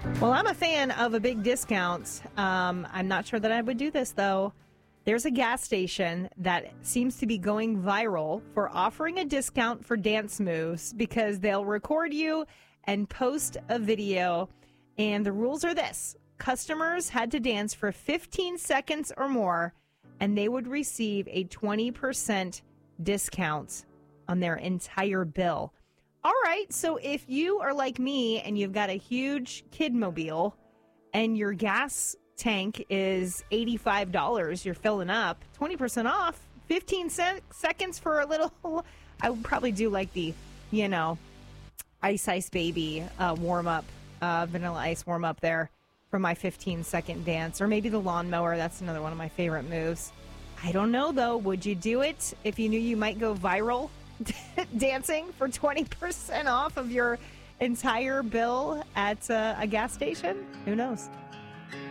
Well, I'm a fan of a big discount. I'm not sure that I would do this, though. There's a gas station that seems to be going viral for offering a discount for dance moves because they'll record you and post a video. And the rules are this. Customers had to dance for 15 seconds or more, and they would receive a 20% discount on their entire bill. All right, so if you are like me and you've got a huge kid mobile and your gas tank is $85, you're filling up, 20% off, 15 seconds for a little, I would probably do like the, Ice Baby warm-up, Vanilla Ice warm-up there for my 15-second dance. Or maybe the lawnmower, that's another one of my favorite moves. I don't know, though. Would you do it if you knew you might go viral? Dancing for 20% off of your entire bill at a gas station? Who knows?